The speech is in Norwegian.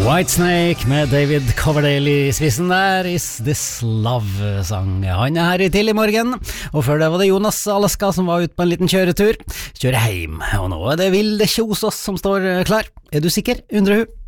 Whitesnake med David Coverdale i spissen der, Is This Love sang han her i tidlig morgen, og før det var det Jonas Alaska som var ute på en liten kjører hjem, og nå er det Vilde Kjosås som står klar. Er du sikker, undrer hun?